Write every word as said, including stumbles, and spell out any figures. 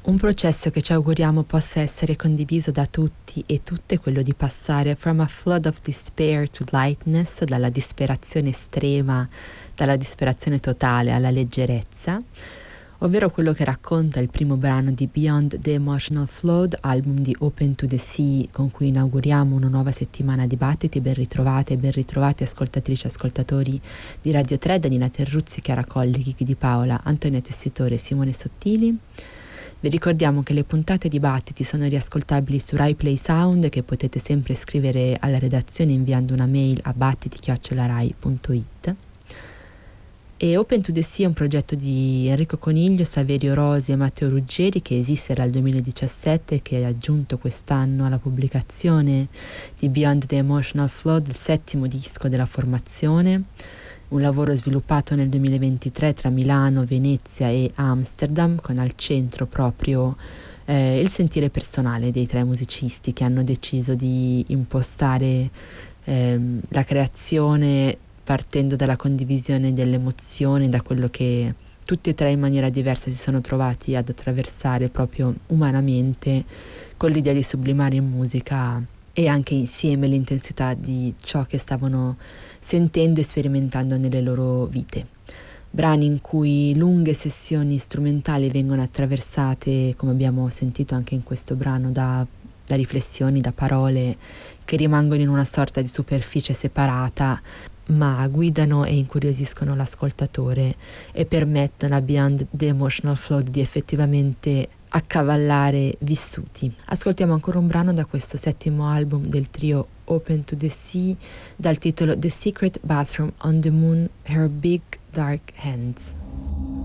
Un processo che ci auguriamo possa essere condiviso da tutti e tutte, quello di passare from a flood of despair to lightness, dalla disperazione estrema, dalla disperazione totale alla leggerezza, ovvero quello che racconta il primo brano di Beyond the Emotional Flood, album di Open to the Sea, con cui inauguriamo una nuova settimana di battiti. Ben ritrovate e ben ritrovati ascoltatrici e ascoltatori di Radio tre, Danina Terruzzi, Chiara Colli, Chicchi Di Paola, Antonia Tessitore e Simone Sottili. Vi ricordiamo che le puntate di Battiti sono riascoltabili su Rai Play Sound e che potete sempre scrivere alla redazione inviando una mail a battiti chiocciola rai punto it. E Open to the Sea è un progetto di Enrico Coniglio, Saverio Rosi e Matteo Ruggeri, che esiste dal duemiladiciassette e che ha aggiunto quest'anno alla pubblicazione di Beyond the Emotional Flood, il settimo disco della formazione. Un lavoro sviluppato nel duemilaventitré tra Milano, Venezia e Amsterdam, con al centro proprio eh, il sentire personale dei tre musicisti che hanno deciso di impostare ehm, la creazione partendo dalla condivisione delle emozioni, da quello che tutti e tre in maniera diversa si sono trovati ad attraversare proprio umanamente, con l'idea di sublimare in musica e anche insieme l'intensità di ciò che stavano sentendo e sperimentando nelle loro vite. Brani in cui lunghe sessioni strumentali vengono attraversate, come abbiamo sentito anche in questo brano, da, da riflessioni, da parole che rimangono in una sorta di superficie separata, ma guidano e incuriosiscono l'ascoltatore e permettono a Beyond the Emotional Flood di effettivamente accavallare vissuti. Ascoltiamo ancora un brano da questo settimo album del trio Open to the Sea, dal titolo The Secret Bathroom on the Moon, Her Big Dark Hands.